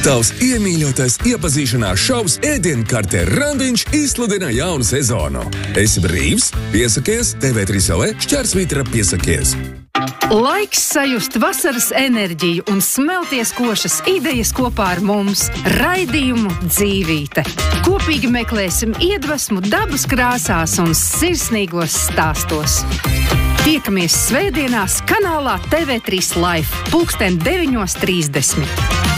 Tavs iemīļotais iepazīšanās šovs Ēdienkarte Randiņš izsludina jaunu sezonu. Esi brīvs? Piesakies TV3 /, piesakies. Laiks sajust vasaras enerģiju un smelties košas idejas kopā ar mums. Raidījumu Dzīvīte. Kopīgi meklēsim iedvesmu dabas krāsās un sirsnīgos stāstos. Tiekamies svētdienās kanālā TV3 Live 9:30.